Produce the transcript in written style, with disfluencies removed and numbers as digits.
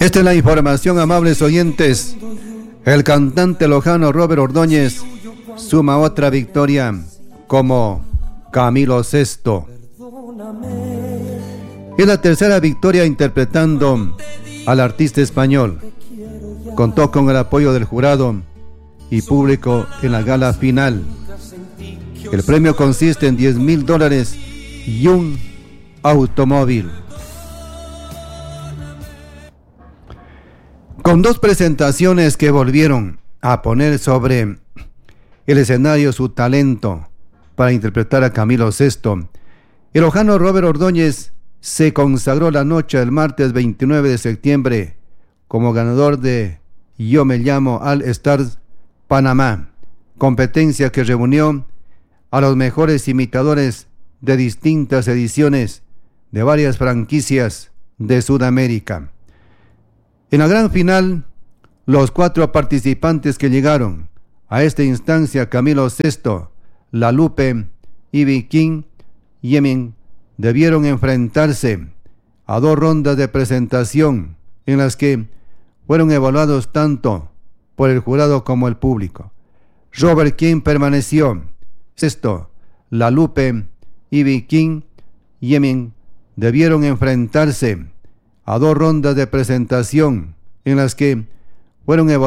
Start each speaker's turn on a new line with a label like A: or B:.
A: Esta es la información, amables oyentes. El cantante lojano Robert Ordóñez suma otra victoria como Camilo VI. Es la tercera victoria interpretando al artista español. Contó con el apoyo del jurado y público en la gala final. El premio consiste en $10,000 y un automóvil. Con dos presentaciones que volvieron a poner sobre el escenario su talento para interpretar a Camilo VI, el lojano Robert Ordóñez se consagró la noche del martes 29 de septiembre como ganador de Yo Me Llamo All Stars Panamá, competencia que reunió a los mejores imitadores de distintas ediciones de varias franquicias de Sudamérica. En la gran final, los 4 participantes que llegaron a esta instancia, Camilo VI, La Lupe, Ivy King y Yemin, debieron enfrentarse a 2 rondas de presentación en las que fueron evaluados tanto por el jurado como el público. Robert King permaneció sexto. La Lupe, Ivy King y Yemin debieron enfrentarse a 2 rondas de presentación en las que fueron evaluados